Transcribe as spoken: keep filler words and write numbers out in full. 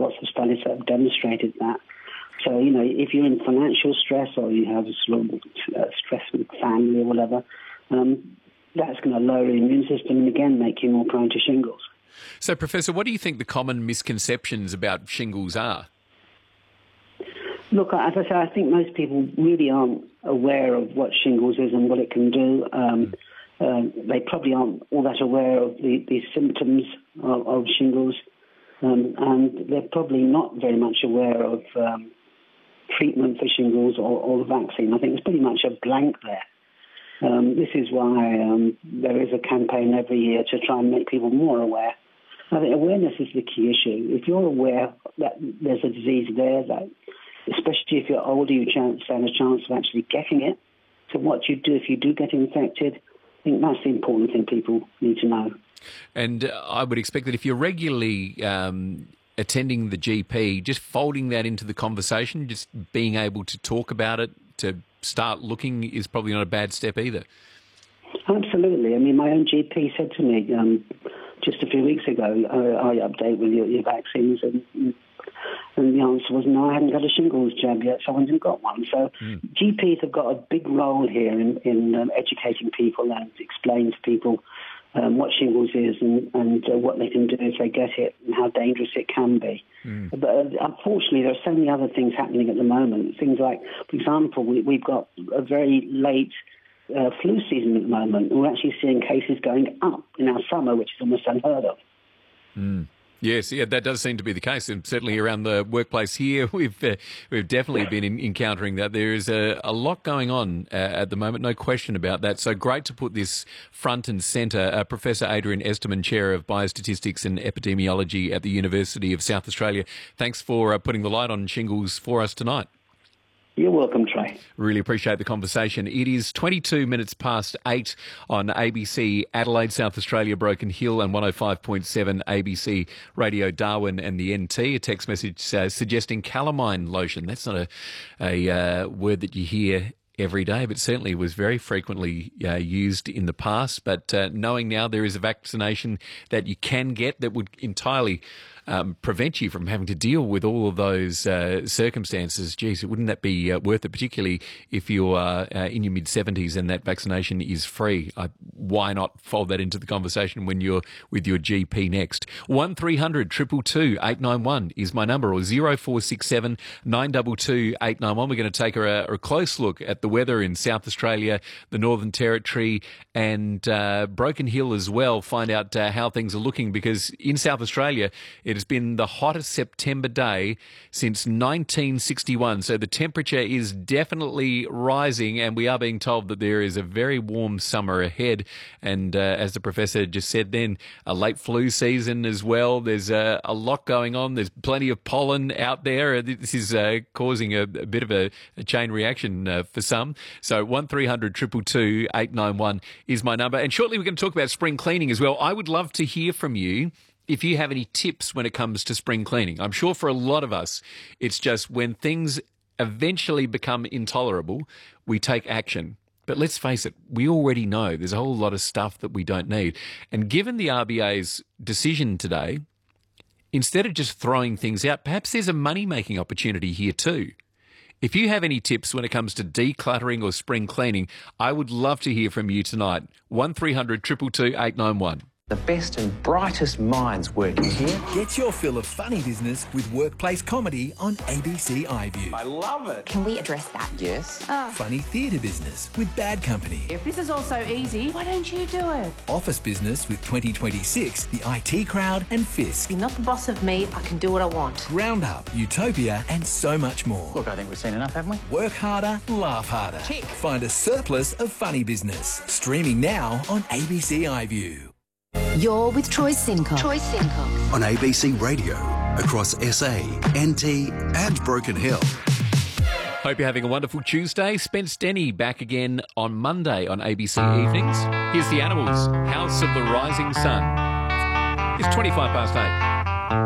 lots of studies that have demonstrated that. So, you know, if you're in financial stress or you have a sort of uh, stress with family or whatever, um, that's going to lower your immune system and, again, make you more prone to shingles. So, Professor, what do you think the common misconceptions about shingles are? Look, as I say, I think most people really aren't aware of what shingles is and what it can do. Um, mm. uh, they probably aren't all that aware of the, the symptoms of, of shingles, um, and they're probably not very much aware of um, treatment for shingles or, or the vaccine. I think there's pretty much a blank there. Um, this is why um, there is a campaign every year to try and make people more aware. I think awareness is the key issue. If you're aware that there's a disease there, that especially if you're older, you stand a chance of actually getting it. So what do you do if you do get infected? I think that's the important thing people need to know. And uh, I would expect that if you're regularly um, attending the G P, just folding that into the conversation, just being able to talk about it, to start looking is probably not a bad step either. Absolutely. I mean, my own G P said to me um, just a few weeks ago, uh, I update with your, your vaccines, and and the answer was no, I hadn't got a shingles jab yet, so I hadn't got one. So mm. G Ps have got a big role here in, in um, educating people and explaining to people um, what shingles is and, and uh, what they can do if they get it and how dangerous it can be. Mm. But uh, unfortunately, there are so many other things happening at the moment. Things like, for example, we, we've got a very late uh, flu season at the moment, and we're actually seeing cases going up in our summer, which is almost unheard of. Mm. Yes, yeah, that does seem to be the case, and certainly around the workplace here, we've uh, we've definitely been in, encountering that. There is a, a lot going on uh, at the moment, no question about that. So great to put this front and centre. Uh, Professor Adrian Esterman, Chair of Biostatistics and Epidemiology at the University of South Australia, thanks for uh, putting the light on shingles for us tonight. You're welcome, Trey. Really appreciate the conversation. It is twenty-two minutes past eight on A B C Adelaide, South Australia, Broken Hill, and one oh five point seven A B C Radio Darwin and the N T. A text message uh, suggesting calamine lotion. That's not a, a uh, word that you hear every day, but certainly was very frequently uh, used in the past. But uh, knowing now there is a vaccination that you can get that would entirely um, prevent you from having to deal with all of those uh, circumstances, geez, wouldn't that be uh, worth it, particularly if you are uh, in your mid-seventies and that vaccination is free? Uh, why not fold that into the conversation when you're with your G P next? one three hundred two two two eight nine one is my number, or zero four six seven nine two two eight nine one. We're going to take a, a close look at the weather in South Australia, the Northern Territory, and uh, Broken Hill as well, find out uh, how things are looking, because in South Australia it has been the hottest September day since nineteen sixty-one. So the temperature is definitely rising, and we are being told that there is a very warm summer ahead. And uh, as the professor just said then, a late flu season as well. There's uh, a lot going on. There's plenty of pollen out there. This is uh, causing a, a bit of a, a chain reaction uh, for some. So one three hundred two two two eight nine one is my number. And shortly we're going to talk about spring cleaning as well. I would love to hear from you if you have any tips when it comes to spring cleaning. I'm sure for a lot of us, it's just when things eventually become intolerable, we take action. But let's face it, we already know there's a whole lot of stuff that we don't need. And given the R B A's decision today, instead of just throwing things out, perhaps there's a money-making opportunity here too. If you have any tips when it comes to decluttering or spring cleaning, I would love to hear from you tonight. one three hundred two two two eight nine one. The best and brightest minds working here. Get your fill of funny business with workplace comedy on A B C iView. I love it. Can we address that? Yes. Oh. Funny theatre business with Bad Company. If this is all so easy, why don't you do it? Office business with twenty twenty-six, the I T Crowd and Fisk. You're not the boss of me. I can do what I want. Roundup, Utopia and so much more. Look, I think we've seen enough, haven't we? Work harder, laugh harder. Tick. Find a surplus of funny business. Streaming now on A B C iView. You're with Troy Sincock. Troy Sincock. On A B C Radio, across S A, N T and Broken Hill. Hope you're having a wonderful Tuesday. Spence Denny back again on Monday on A B C Evenings. Here's the Animals, House of the Rising Sun. It's twenty-five past eight.